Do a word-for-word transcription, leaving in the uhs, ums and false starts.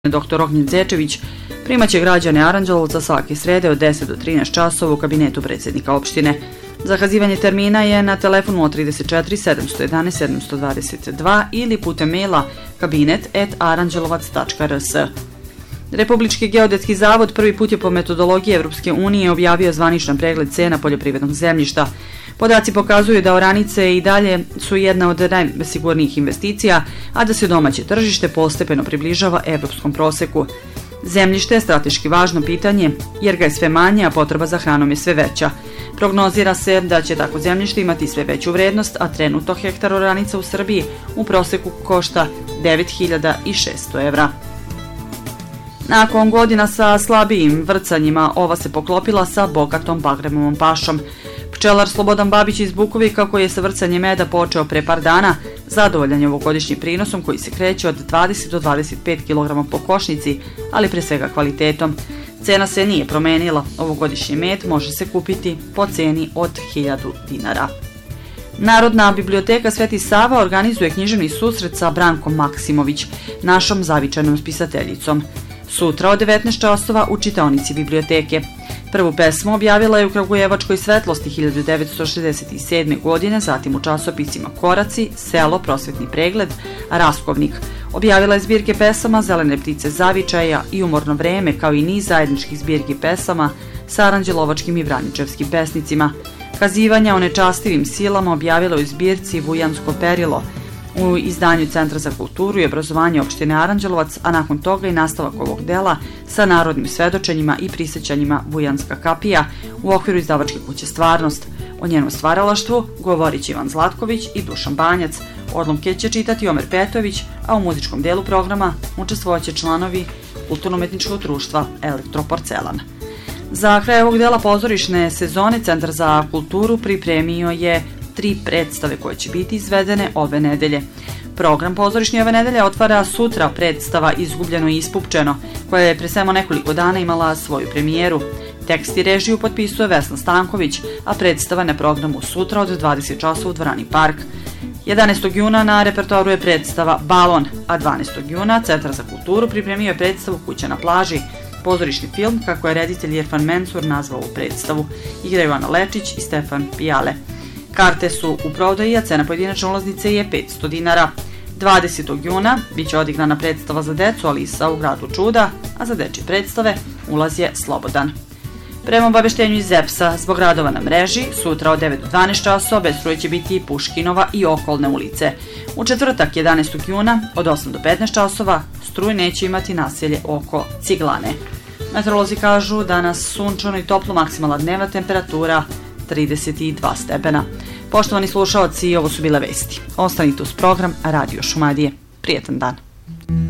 doktor Ognjen Zečević primaće građane Aranđelovca svake srede od deset do trinaest časova u kabinetu predsjednika opštine. Zakazivanje termina je na telefonu od trideset četiri sedam jedan jedan sedam dva dva ili putem maila kabinet at aranđelovac tačka r s. Republički geodetski zavod prvi put je po metodologiji Evropske unije objavio zvaničan pregled cena poljoprivrednog zemljišta. Podaci pokazuju da oranice i dalje su jedna od najsigurnijih investicija, a da se domaće tržište postepeno približava evropskom proseku. Zemljište je strateški važno pitanje jer ga je sve manje, a potreba za hranom je sve veća. Prognozira se da će tako zemljište imati sve veću vrednost, a trenutno hektar oranica u Srbiji u proseku košta devet hiljada šesto evra. Nakon godina sa slabijim vrcanjima, ova se poklopila sa bogatom bagremovom pašom. Pčelar Slobodan Babić iz Bukovika, koji je sa vrcanjem meda počeo pre par dana, zadovoljan je ovogodišnjim prinosom koji se kreće od dvadeset do dvadeset pet kilograma po košnici, ali pre svega kvalitetom. Cena se nije promenila, ovogodišnji med može se kupiti po ceni od hiljadu dinara. Narodna biblioteka Sveti Sava organizuje književni susret sa Brankom Maksimović, našom zavičajnom spisateljicom. Sutra od devetnaest časova u čitaonici biblioteke. Prvu pesmu objavila je u Kragujevačkoj Svetlosti hiljadu devetsto šezdeset sedme. godine, zatim u časopisima Koraci, Selo, Prosvetni pregled, Raskovnik. Objavila je zbirke pesama Zelene ptice zavičaja i Umorno vreme, kao i niz zajedničkih zbirki pesama sa aranđelovačkim i vraničevskim pesnicima. Kazivanja o nečastivim silama objavila u zbirci Vujansko perilo, u izdanju Centra za kulturu i obrazovanje opštine Aranđelovac, a nakon toga i nastavak ovog dela sa narodnim svedočenjima i prisjećanjima Vujanska kapija u okviru izdavačke kuće Stvarnost. O njenom stvaralaštvu govorit će Ivan Zlatković i Dušan Banjac. Odlomke će čitati Omer Petović, a u muzičkom delu programa učestvovaće članovi kulturno-umetničkog društva Elektroporcelan. Za kraj ovog dela pozorišne sezone Centar za kulturu pripremio je tri predstave koje će biti izvedene ove nedelje. Program pozorišni ove nedelje otvara sutra predstava Izgubljeno i ispupčeno, koja je pre samo nekoliko dana imala svoju premijeru. Tekst i režiju potpisuje Vesna Stanković, a predstava na programu sutra od dvadeset časova u dvorani Park. jedanaestog juna na repertoaru je predstava Balon, a dvanaestog juna Centar za kulturu pripremio je predstavu Kuća na plaži, pozorišni film kako je reditelj Irfan Mensur nazvao ovu predstavu. Igraju Ana Lečić i Stefan Pijale. Karte su u prodaji, a cena pojedinačne ulaznice je petsto dinara. dvadesetog juna biće odigrana predstava za decu Alisa u gradu čuda, a za dečje predstave ulaz je slobodan. Prema obaveštenju iz E P S-a, zbog radova na mreži, sutra od devet do dvanaest časova bez struje će biti i Puškinova i okolne ulice. U četvrtak jedanaestog juna od osam do petnaest časova struje neće imati naselje oko Ciglane. Meteorolozi kažu danas sunčano i toplo, maksimalna dnevna temperatura trideset dva stepena. Poštovani slušaoci, ovo su bile vesti. Ostanite uz program Radio Šumadije. Prijetan dan.